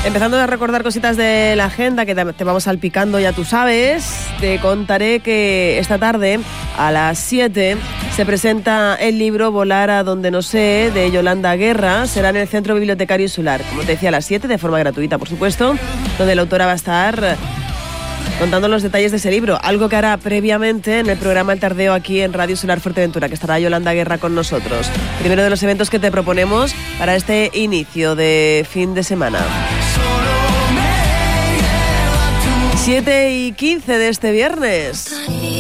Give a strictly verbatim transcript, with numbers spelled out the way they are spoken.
Empezando a recordar cositas de la agenda que te vamos salpicando, ya tú sabes. Te contaré que esta tarde a las siete se presenta el libro Volar a donde no sé, de Yolanda Guerra. Será en el Centro Bibliotecario Insular, como te decía, a las siete, de forma gratuita, por supuesto, donde la autora va a estar contando los detalles de ese libro, algo que hará previamente en el programa El Tardeo aquí en Radio Solar Fuerteventura, que estará Yolanda Guerra con nosotros. Primero de los eventos que te proponemos para este inicio de fin de semana. siete y quince de este viernes.